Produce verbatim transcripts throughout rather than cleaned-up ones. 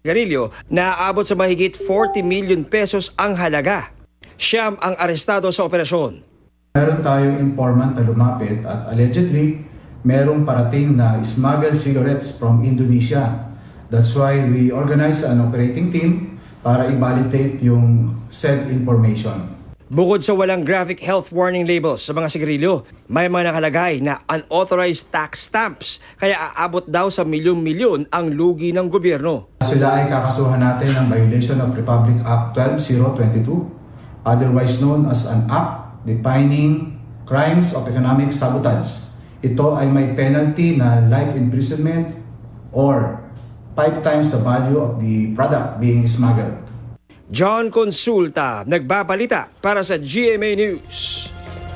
Garilyo na aabot sa mahigit forty million pesos ang halaga. Siyam ang arestado sa operasyon. Meron tayong informant na lumapit at allegedly merong parating na smuggled cigarettes from Indonesia. That's why we organize an operating team para i-validate yung said information. Bukod sa walang graphic health warning labels sa mga sigarilyo, may mga nakalagay na unauthorized tax stamps, kaya aabot daw sa milyon-milyon ang lugi ng gobyerno. Sila ay kakasuhan natin ng violation of Republic Act twelve thousand twenty-two, otherwise known as an act defining crimes of economic sabotage. Ito ay may penalty na life imprisonment or five times the value of the product being smuggled. John Consulta, nagbabalita para sa G M A News.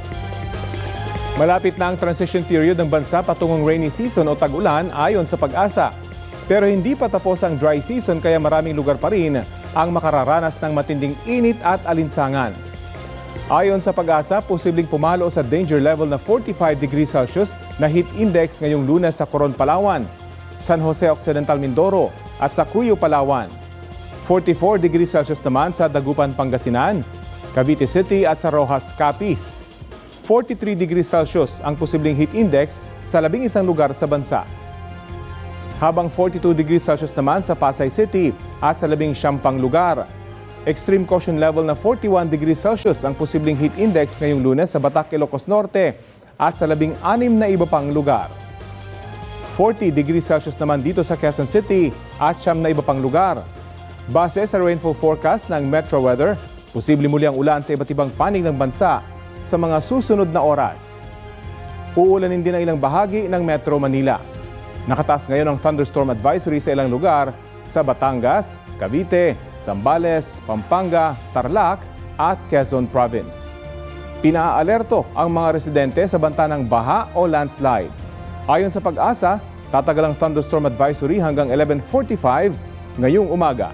Malapit na ang transition period ng bansa patungong rainy season o tag-ulan ayon sa Pag-asa. Pero hindi pa tapos ang dry season kaya maraming lugar pa rin ang makararanas ng matinding init at alinsangan. Ayon sa Pag-asa, posibleng pumalo sa danger level na forty-five degrees Celsius na heat index ngayong Lunes sa Coron, Palawan, San Jose Occidental, Mindoro at sa Cuyo, Palawan. forty-four degrees Celsius naman sa Dagupan, Pangasinan, Cavite City at sa Rojas, Capiz. forty-three degrees Celsius ang posibleng heat index sa labing isang lugar sa bansa. Habang forty-two degrees Celsius naman sa Pasay City at sa labing siyam pang lugar. Extreme caution level na forty-one degrees Celsius ang posibleng heat index ngayong Lunes sa Batac, Ilocos Norte at sa labing anim na iba pang lugar. forty degrees Celsius naman dito sa Quezon City at siyam na iba pang lugar. Base sa rainfall forecast ng Metro Weather, posible muli ang ulan sa iba't ibang panig ng bansa sa mga susunod na oras. Uulanin din ang ilang bahagi ng Metro Manila. Nakataas ngayon ang thunderstorm advisory sa ilang lugar sa Batangas, Cavite, Zambales, Pampanga, Tarlac at Quezon Province. Pinaalerto ang mga residente sa banta ng baha o landslide. Ayon sa Pag-asa, tatagal ang thunderstorm advisory hanggang eleven forty-five ngayong umaga.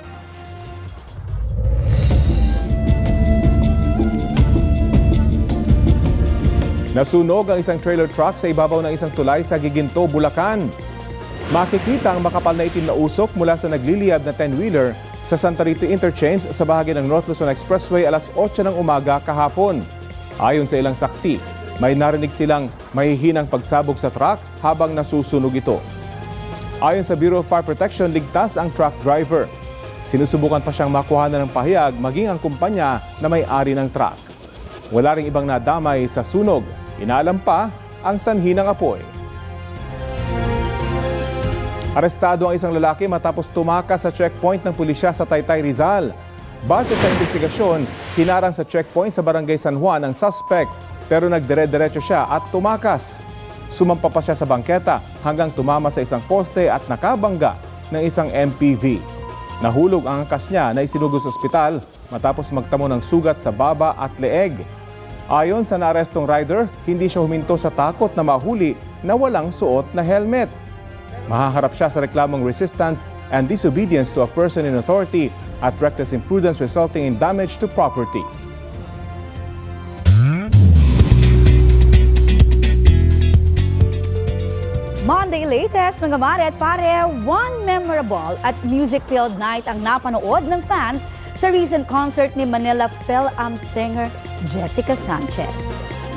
Nasunog ang isang trailer truck sa ibabaw ng isang tulay sa Giginto, Bulacan. Makikita ang makapal na itim na usok mula sa nagliliyab na ten-wheeler sa Santa Rita Interchange sa bahagi ng North Luzon Expressway alas otso ng umaga kahapon. Ayon sa ilang saksi, may narinig silang mahihinang pagsabog sa truck habang nasusunog ito. Ayon sa Bureau of Fire Protection, ligtas ang truck driver. Sinusubukan pa siyang makuhanan ng pahayag maging ang kumpanya na may-ari ng truck. Wala ring ibang nadamay sa sunog. Inaalam pa ang sanhi ng apoy. Arestado ang isang lalaki matapos tumakas sa checkpoint ng pulisya sa Taytay, Rizal. Base sa investigasyon, hinarang sa checkpoint sa Barangay San Juan ang suspect pero nagdire-diretso siya at tumakas. Sumampa pa siya sa bangketa hanggang tumama sa isang poste at nakabangga ng isang M P V. Nahulog ang angkas niya na isinugod sa ospital matapos magtamo ng sugat sa baba at leeg. Ayon sa naarestong rider, hindi siya huminto sa takot na mahuli na walang suot na helmet. Mahaharap siya sa reklamong resistance and disobedience to a person in authority at reckless imprudence resulting in damage to property. Monday latest, mga mare at pare, one memorable at music-filled night ang napanood ng fans sa recent concert ni Manila Phil-Am singer Jessica Sanchez.